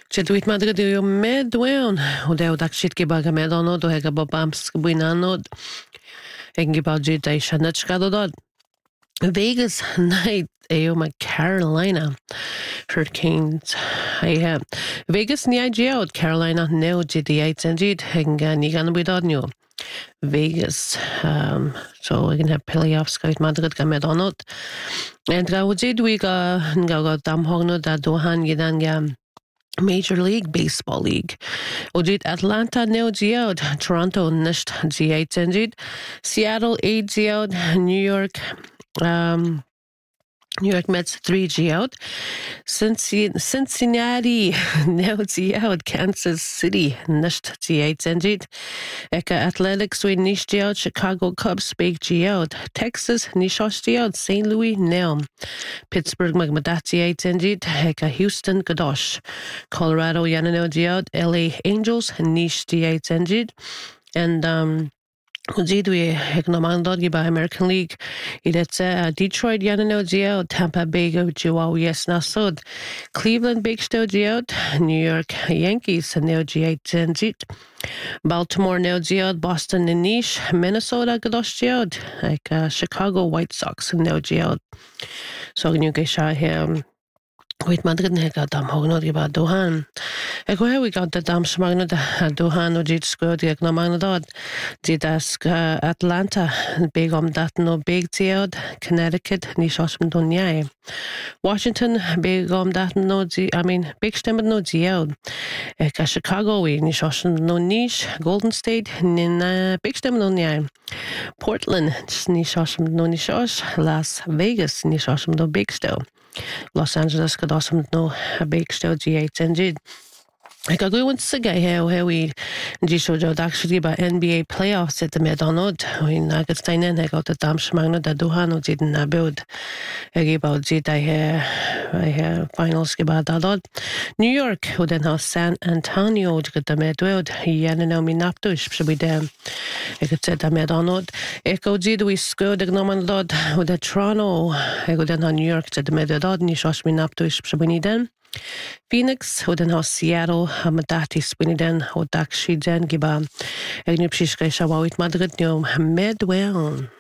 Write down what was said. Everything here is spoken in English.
Cedwyd Madrid yw medwewn. Wdew dacsid giba gamedonod o hega bob amps gybwynanod. Egen giba jyd ei sianad sgadodod. Vegas night yw mae Carolina Hurricanes. Vegas ni ai geod Carolina neu jyd i eit yn jyd. Egen ni gan bwydod nw. Vegas. So egen heb playoffs gawyd Madrid gamedonod. En gawyd dwi ga damhognod a dohan gyda'n Major League Baseball League. Ojit Atlanta neo geod, Toronto nisht G8 enjid, Seattle 8 geod, New York Mets 3 geod, Cincinnati neo geod, Kansas City nisht G8 enjid, Eka Athletics we nish geod, Chicago Cubs big geod, Texas nishosh geod, St. Louis neo, Pittsburgh magmadati 8 enjid, Eka Houston Gadosh, Colorado yanano geod, LA Angels nish G8 enjid, and Ujidwi economandod giba American League. Idetse Detroit yanano geod, Tampa Bay Joao yes nasod, Cleveland big sto geod, New York Yankees neo G8 enjid, Baltimore neo geod, Boston nish, Minnesota gadosh geod, like Chicago White Sox neo geod. So new gesha here. Wait, Madrid nega dam hognod giba dohan. Ego we got the dam smagnod dohan o jit squad ag na magnod. Jidask Atlanta big dat no big geod, Connecticut ni shosm dunyai. Washington big dat no big stem no geod. Eka Chicago we ni shosm no niche, Golden State nin big stem no nyai. Portland ni shosm no nishosh, Las Vegas ni shosm no big sto. Los Angeles got awesome no a big still G8 enjid. I got going to say how we G show actually by NBA playoffs at the Medonod. When I got staying in, I got the dam shmagno da duhano didn't build. I gave out jit I hear finals giba dadod. New York who then has San Antonio got the medwed. Yanano minaptush should be there. I could say the Medonod. Echo jid we scored the gnomandod with the Toronto. I go then on New York to the medod ni shosh minaptush should be then. Phoenix who then has Seattle Hamadati Spiniden who Dak Shijen Giba Egnip Shishka Shawit Madrid New Medwell.